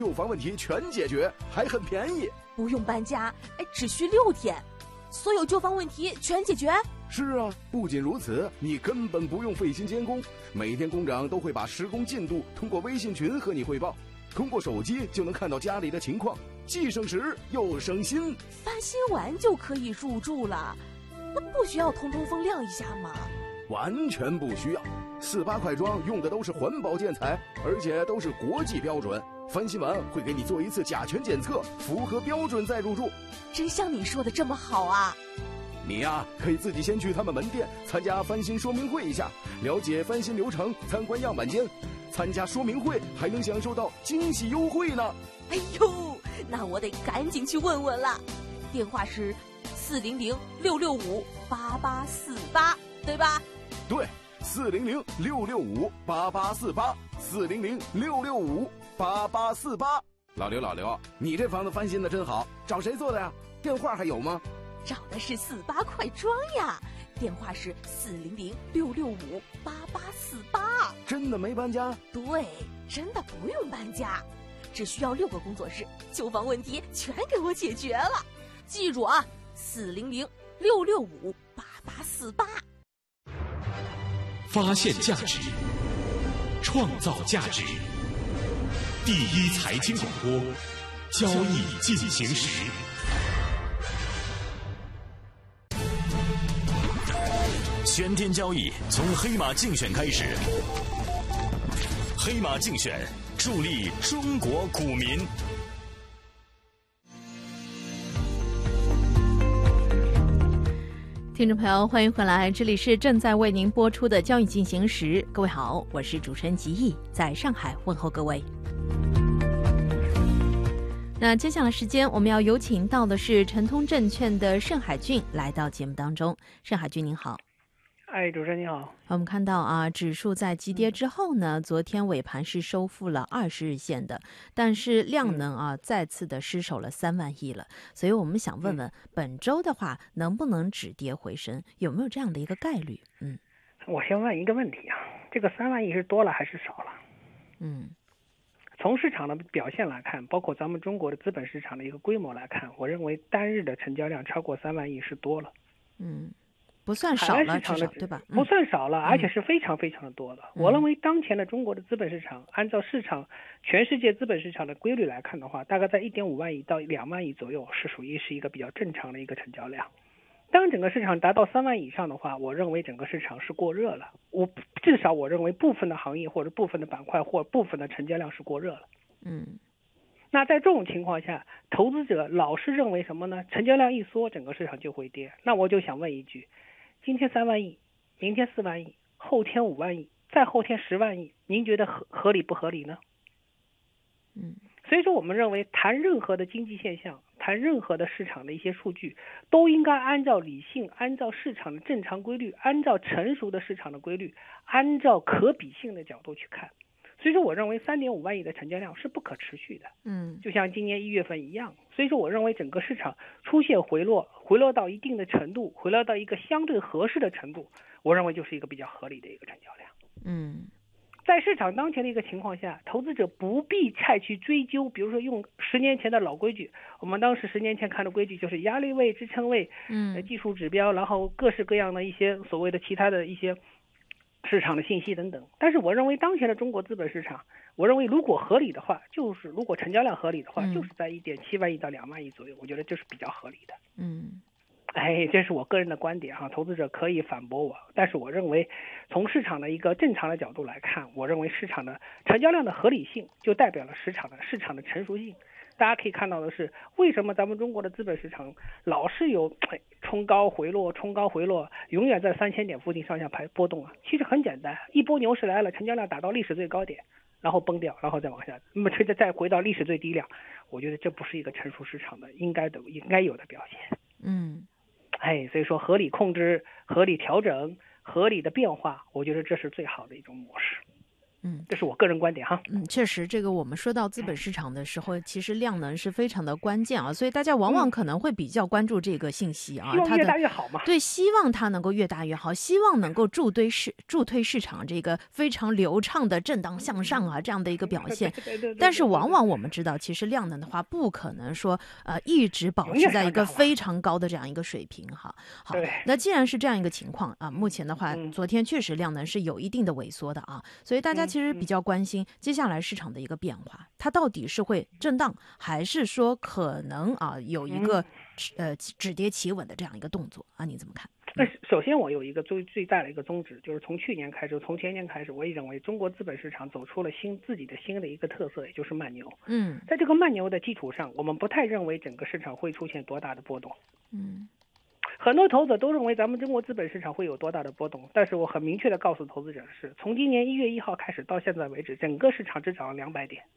旧房问题全解决，还很便宜。 不用搬家，只需6天，所有旧房问题全解决。 是啊，不仅如此，你根本不用费心监工，每天工长都会把施工进度通过微信群和你汇报，通过手机就能看到家里的情况，既省时又省心。 翻新完就可以入住了，那不需要通风亮一下吗？ 完全不需要，48块砖用的都是环保建材，而且都是国际标准。翻新完会给你做一次甲醛检测，符合标准再入住。 真像你说的这么好啊！ 你呀，可以自己先去他们门店参加翻新说明会一下，了解翻新流程，参观样板间。参加说明会还能享受到惊喜优惠呢。 哎呦，那我得赶紧去问问了。电话是400-665-8848，对吧？ 对，400-665-8848，400-665-8848。老刘，你这房子翻新的真好，找谁做的呀？电话还有吗？ 找的是48块砖呀，电话是400-665-8848。 真的没搬家？ 对，真的不用搬家，只需要6个工作日，旧房问题全给我解决了。记住啊，400-665-8848。 发现价值，创造价值。第一财经广播，交易进行时。 全天交易从黑马竞选开始，黑马竞选助力中国股民。 听众朋友，欢迎回来，这里是正在为您播出的交易进行时。各位好，我是主持人吉毅，在上海问候各位。那接下来时间，我们要有请到的是晨通证券的盛海俊来到节目当中。盛海俊您好。 主持人你好。 我们看到啊，指数在急跌之后呢，昨天尾盘是收复了20日线的，但是量能啊再次的失守了3万亿了，所以我们想问问，本周的话能不能止跌回升，有没有这样的一个概率？ 我先问一个问题啊，这个3万亿是多了还是少了？从市场的表现来看，包括咱们中国的资本市场的一个规模来看，我认为单日的成交量超过3万亿是多了。 不算少了，至少对吧？ 不算少了，而且是非常非常的多了。我认为当前的中国的资本市场，按照全世界资本市场的规律来看的话，大概在1.5万亿到2万亿左右是属于是一个比较正常的一个成交量。当整个市场达到3万以上的话，我认为整个市场是过热了。至少我认为部分的行业或者部分的板块或部分的成交量是过热了。那在这种情况下，投资者老是认为什么呢？成交量一缩，整个市场就会跌。那我就想问一句，今天3万亿，明天4万亿，后天5万亿，再后天10万亿，您觉得合理不合理呢？所以说我们认为谈任何的经济现象，谈任何的市场的一些数据，都应该按照理性，按照市场的正常规律，按照成熟的市场的规律，按照可比性的角度去看。所以说我认为3.5万亿的成交量是不可持续的，就像今年1月份一样。所以说我认为整个市场出现回落到一定的程度，回落到一个相对合适的程度，我认为就是一个比较合理的一个成交量。在市场当前的一个情况下，投资者不必太去追究，比如说用10年前的老规矩，我们当时10年前看的规矩就是压力位、支撑位、技术指标，然后各式各样的一些所谓的其他的一些市场的信息等等。但是我认为当前的中国资本市场，我认为如果合理的话，就是如果成交量合理的话，就是在1.7万亿到2万亿左右，我觉得这是比较合理的。这是我个人的观点哈，投资者可以反驳我，但是我认为从市场的一个正常的角度来看，我认为市场的成交量的合理性就代表了市场的成熟性。大家可以看到的是，为什么咱们中国的资本市场老是有冲高回落，永远在3000点附近上下波动啊？其实很简单，一波牛市来了，成交量达到历史最高点，然后崩掉，然后再往下，那么再回到历史最低量，我觉得这不是一个成熟市场的应该有的表现。所以说合理控制、合理调整、合理的变化，我觉得这是最好的一种模式。 这是我个人观点哈。 确实，这个我们说到资本市场的时候，其实量能是非常的关键啊，所以大家往往可能会比较关注这个信息啊， 希望越大越好嘛。 对，希望它能够越大越好，希望能够助推市场这个非常流畅的震荡向上啊这样的一个表现。但是往往我们知道，其实量能的话，不可能说一直保持在一个非常高的这样一个水平哈。好，那既然是这样一个情况啊，目前的话，昨天确实量能是有一定的萎缩的啊，所以大家其实比较关心接下来市场的一个变化，它到底是会震荡，还是说可能有一个止跌企稳的这样一个动作啊？你怎么看？ 首先我有一个最大的一个宗旨，就是从去年开始，从前年开始，我也认为中国资本市场走出了自己的新的一个特色，也就是慢牛。在这个慢牛的基础上，我们不太认为整个市场会出现多大的波动。很多投资者都认为咱们中国资本市场会有多大的波动，但是我很明确的告诉投资者的是，从今年1月1号开始到现在为止，整个市场只涨了200点。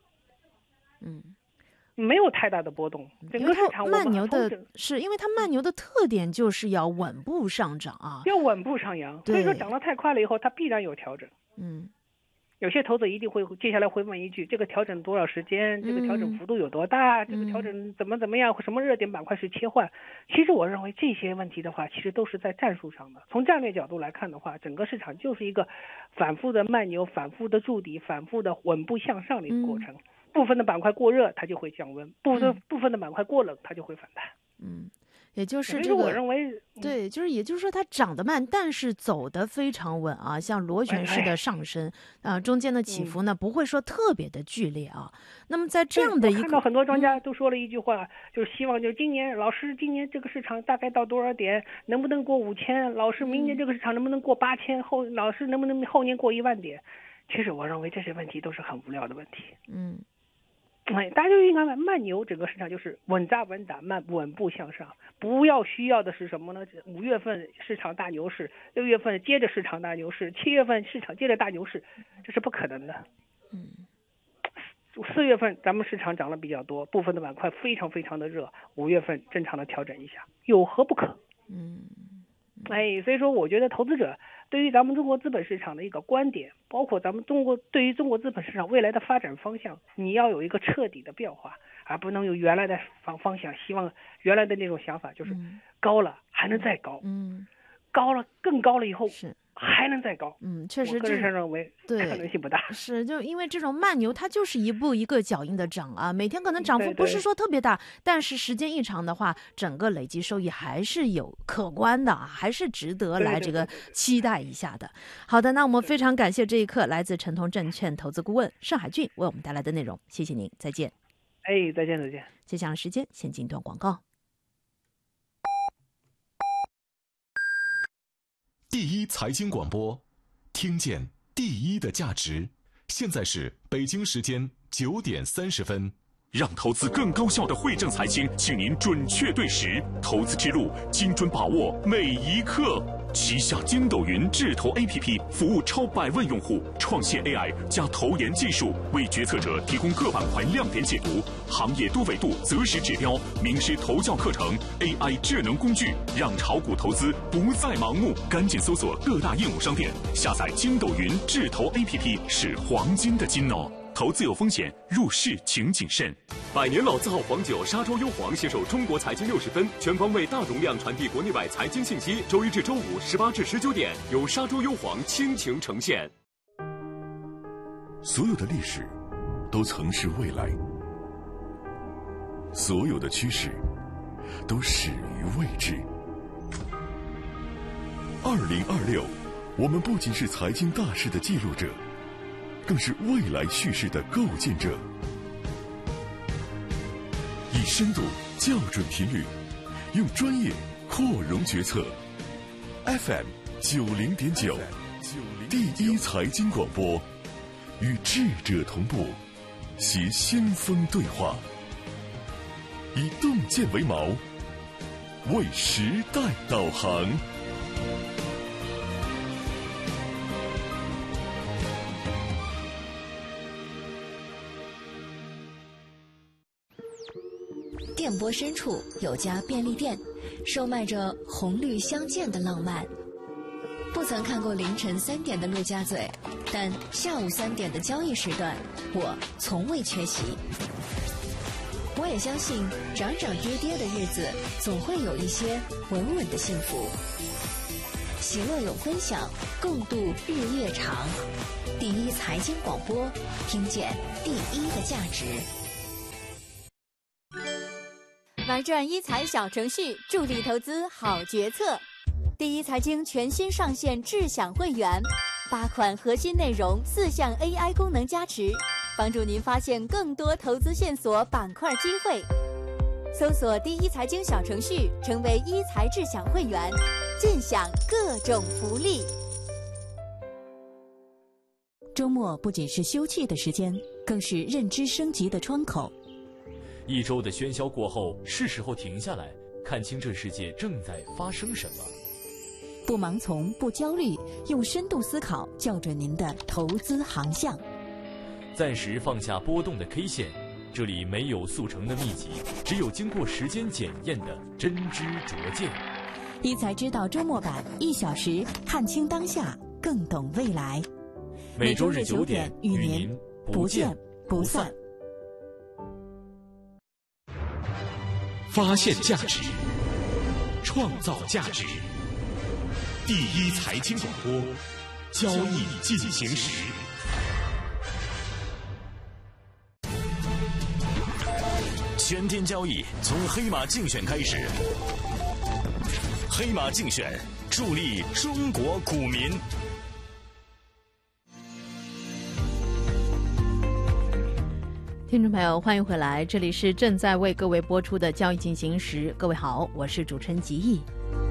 没有太大的波动，整个市场慢牛的是因为它慢牛的特点就是要稳步上涨啊， 要稳步上扬，所以说涨得太快了以后，它必然有调整。有些投资者一定会接下来会问一句：这个调整多少时间？这个调整幅度有多大？这个调整怎么样？什么热点板块是切换？其实我认为这些问题的话，其实都是在战术上的。从战略角度来看的话，整个市场就是一个反复的慢牛、反复的筑底、反复的稳步向上的一个过程。部分的板块过热，它就会降温；部分的板块过冷，它就会反弹。 也就是这个， 我认为对，也就是说它涨得慢，但是走得非常稳啊，像螺旋式的上升中间的起伏呢不会说特别的剧烈啊。那么在这样的一个， 看到很多专家都说了一句话，就是希望就是今年这个市场大概到多少点，能不能过5000？老师明年这个市场能不能过8000？老师能不能后年过10000点？其实我认为这些问题都是很无聊的问题。大家就应该慢牛，整个市场就是稳扎稳打，稳步向上。不要需要的是什么呢？5月份市场大牛市，6月份接着市场大牛市，7月份市场接着大牛市，这是不可能的。4月份咱们市场涨了比较多，部分的板块非常非常的热，5月份正常的调整一下，有何不可？所以说我觉得投资者对于咱们中国资本市场的一个观点，包括咱们对于中国资本市场未来的发展方向，你要有一个彻底的变化，而不能有原来的方向，希望原来的那种想法就是高了还能再高，高了更高了以后还能再高。 确实， 我个人认为可能性不大。 是，就因为这种慢牛，它就是一步一个脚印的涨啊，每天可能涨幅不是说特别大，但是时间一长的话，整个累积收益还是有可观的，还是值得来这个期待一下的。好的，那我们非常感谢这一刻来自晨通证券投资顾问盛海俊为我们带来的内容，谢谢您，再见。 再见。 接下来时间先进一段广告。 第一财经广播，听见第一的价值。现在是北京时间9点30分。 让投资更高效的汇正财经，请您准确对时，投资之路精准把握每一刻。旗下筋斗云智投 APP 服务超100万用户，创新 AI 加投研技术，为决策者提供各板块亮点解读、行业多维度择时指标、名师投教课程、AI 智能工具，让炒股投资不再盲目。赶紧搜索各大应用商店，下载筋斗云智投 APP 是黄金的金哦。投资有风险，入市请谨慎。 百年老字号黄酒沙洲幽黄携手中国财经60分，全方位大容量传递国内外财经信息。周一至周五18至19点，由沙洲幽黄倾情呈现。 所有的历史都曾是未来，所有的趋势都始于未知。2026，我们不仅是财经大事的记录者，更是未来叙事的构建者。以深度校准频率，用专业扩容决策。FM 90.9，第一财经广播，与智者同步，携先锋对话，以洞见为锚，为时代导航。 电波深处有家便利店，售卖着红绿相间的浪漫。 不曾看过凌晨3点的陆家嘴，但下午3点的交易时段，我从未缺席。我也相信，涨涨跌跌的日子，总会有一些稳稳的幸福。喜乐有分享，共度日夜长。第一财经广播，听见第一的价值。 玩转一财小程序，助力投资好决策。第一财经全新上线智享会员，8款核心内容，4项 AI 功能加持，帮助您发现更多投资线索、板块机会。搜索第一财经小程序，成为一财智享会员，尽享各种福利。 周末不仅是休憩的时间，更是认知升级的窗口。 一周的喧嚣过后，是时候停下来，看清这世界正在发生什么。 不盲从，不焦虑，用深度思考校准您的投资航向。 暂时放下波动的 K 线，这里没有速成的秘籍，只有经过时间检验的真知灼见。 一财知道周末版，1小时看清当下，更懂未来。 每周日9点与您不见不散。 发现价值，创造价值。第一财经广播，交易进行时。 全天交易从黑马竞选开始，黑马竞选助力中国股民。 听众朋友，欢迎回来，这里是正在为各位播出的交易进行时。各位好，我是主持人吉义。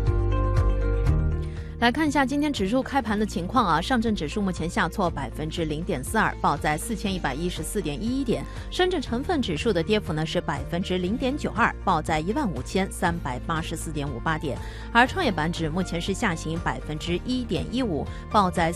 来看一下今天指数开盘的情况啊，上证指数目前下挫0.42%，报在4114.11点；深圳成分指数的跌幅呢是0.92%，报在15384.58点；而创业板指目前是下行1.15%，报在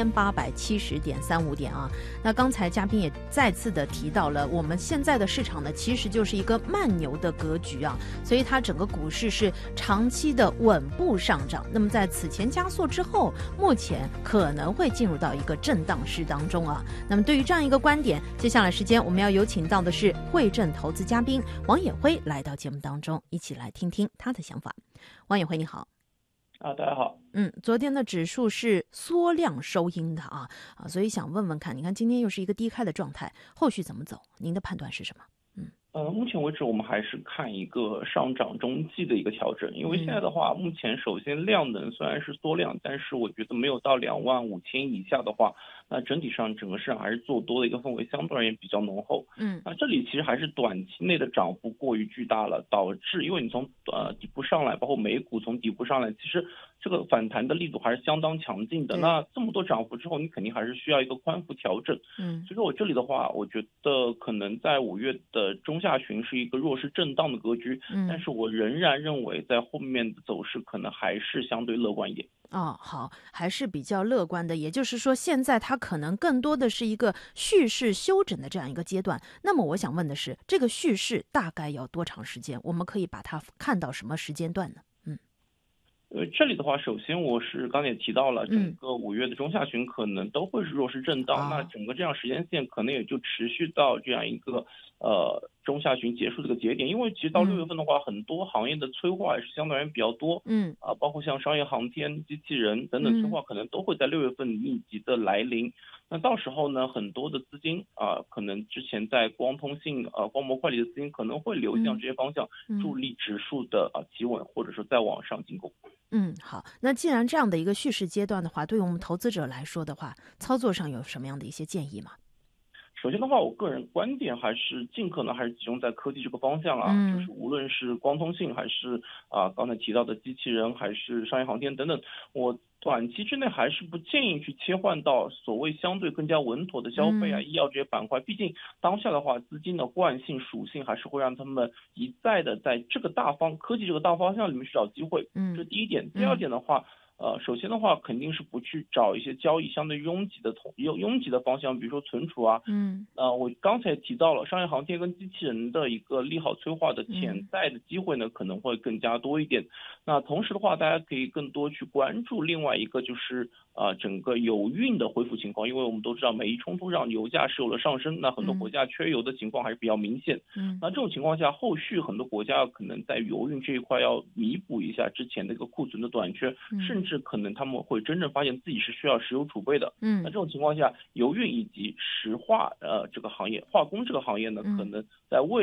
3870.35点啊。那刚才嘉宾也再次的提到了，我们现在的市场呢其实就是一个慢牛的格局啊，所以它整个股市是长期的稳步上涨。那么在此前加速之后，目前可能会进入到一个震荡市当中啊。那么对于这样一个观点，接下来时间我们要有请到的是汇证投资嘉宾王野辉来到节目当中，一起来听听他的想法。王野辉你好。 大家好。 昨天的指数是缩量收阴的啊，所以想问问看，你看今天又是一个低开的状态，后续怎么走？您的判断是什么？ 目前为止我们还是看一个上涨中继的一个调整，因为现在的话，目前首先量能虽然是缩量，但是我觉得没有到25000以下的话，那整体上整个市场还是做多的一个氛围相对而言比较浓厚。那这里其实还是短期内的涨幅过于巨大了，导致因为你从底部上来，包括美股从底部上来，其实这个反弹的力度还是相当强劲的。那这么多涨幅之后，你肯定还是需要一个宽幅调整。所以说我这里的话，我觉得可能在5月的中下旬是一个弱势震荡的格局，但是我仍然认为在后面的走势可能还是相对乐观一点。 好，还是比较乐观的，也就是说现在它可能更多的是一个蓄势休整的这样一个阶段。那么我想问的是，这个蓄势大概要多长时间？我们可以把它看到什么时间段呢？ 这里的话，首先我是刚才也提到了，整个5月的中下旬可能都会是弱势震荡，那整个这样时间线可能也就持续到这样一个中下旬结束这个节点，因为其实到6月份的话，很多行业的催化也是相对而言比较多，包括像商业航天、机器人等等催化，可能都会在6月份密集的来临。那到时候呢，很多的资金可能之前在光通信、光模块里的资金可能会流向这些方向，助力指数的企稳，或者说再往上进攻。 好，那既然这样的一个蓄势阶段的话，对于我们投资者来说的话，操作上有什么样的一些建议吗？ 首先的话，我个人观点还是尽可能还是集中在科技这个方向就是无论是光通信还是刚才提到的机器人，还是商业航天等等，我短期之内还是不建议去切换到所谓相对更加稳妥的消费医药这些板块，毕竟当下的话，资金的惯性属性还是会让他们一再的在这个科技这个大方向里面去找机会，这是第一点。第二点的话， 首先的话，肯定是不去找一些交易相对拥挤的方向，比如说存储啊。我刚才提到了商业航天跟机器人的一个利好催化的潜在的机会呢，可能会更加多一点。那同时的话，大家可以更多去关注另外一个就是整个油运的恢复情况，因为我们都知道美伊冲突让油价是有了上升，那很多国家缺油的情况还是比较明显。那这种情况下，后续很多国家可能在油运这一块要弥补一下之前的一个库存的短缺，甚至可能他们会真正发现自己是需要石油储备的。那这种情况下，油运以及石化这个行业、化工这个行业呢，可能在未